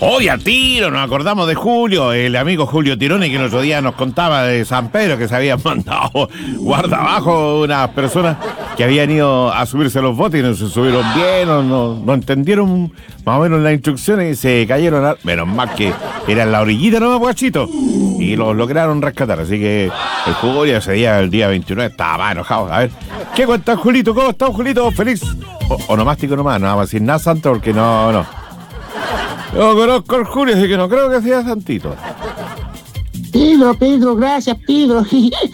Hoy a tiro, nos acordamos de Julio, el amigo Julio Tironi, que el otro día nos contaba de San Pedro que se habían mandado guardabajo unas personas que habían ido a subirse a los botes y no se subieron bien o no entendieron más o menos las instrucciones y se cayeron. Menos mal que era en la orillita, ¿no, guachito? Y los lograron rescatar, así que el Julio ese día, el día 29, estaba enojado. A ver, ¿qué cuentas, Julito? ¿Cómo estás, Julito? ¿Feliz? Onomástico nomás, no vamos a decir nada santo porque no. Yo conozco al Julio, así que no creo que sea santito. Pedro, gracias, Pedro.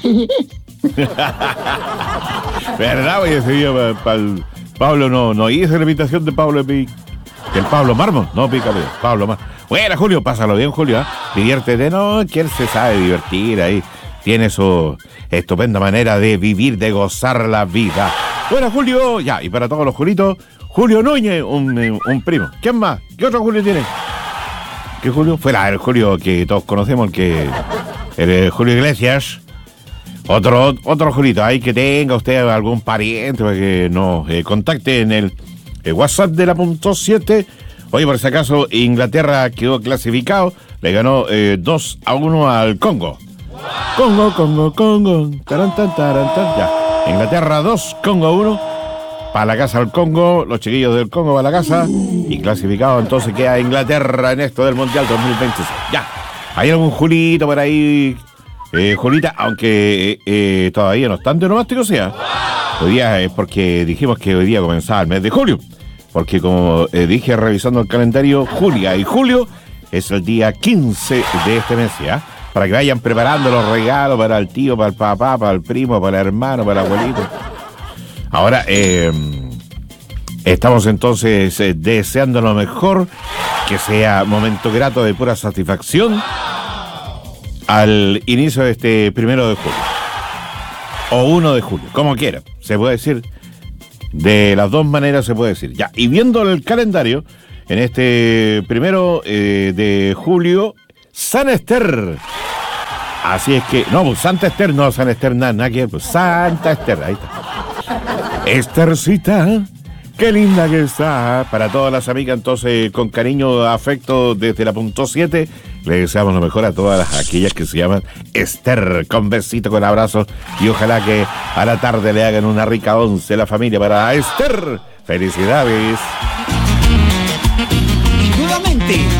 ¿Verdad? Oye, ese día Pablo no hizo la invitación de Pablo del Pablo Mármol. No, pícale, Pablo Mármol. Bueno, Julio, pásalo bien, Julio, ¿eh? Diviértete, no, que él se sabe divertir ahí. Tiene su estupenda manera de vivir, de gozar la vida. Bueno, Julio, ya, y para todos los Julitos, Julio Núñez, un primo. ¿Quién más? ¿Qué otro Julio tiene? ¿Qué Julio? Fuera el Julio que todos conocemos, el Julio Iglesias. Otro Julito, ahí que tenga usted algún pariente para que nos contacte en el WhatsApp de la .7. Oye, por si acaso, Inglaterra quedó clasificado, le ganó 2-1 al Congo. Congo. Tarantan. Ya. Inglaterra 2, Congo 1. Para la casa del Congo, los chiquillos del Congo para la casa. Y clasificado entonces queda Inglaterra en esto del Mundial 2026. Ya. Hay algún Julito por ahí. Julita, aunque todavía no están de onomástico, sea. Hoy día es porque dijimos que hoy día comenzaba el mes de julio. Porque como dije revisando el calendario, Julia y Julio es el día 15 de este mes, ¿ya? Para que vayan preparando los regalos para el tío, para el papá, para el primo, para el hermano, para el abuelito. Ahora, estamos entonces deseando lo mejor, que sea momento grato de pura satisfacción al inicio de este 1 de julio. O 1 de julio, como quiera, se puede decir. De las dos maneras se puede decir. Ya, y viendo el calendario, en este 1 de julio, San Ester. Así es que, no, pues Santa Ester, no, San Ester, nada que ver, pues Santa Ester, ahí está. Estercita, qué linda que está. Para todas las amigas, entonces, con cariño, afecto, desde la .7, le deseamos lo mejor a todas aquellas que se llaman Ester, con besito, con abrazos, y ojalá que a la tarde le hagan una rica once la familia para Ester. ¡Felicidades! Nuevamente,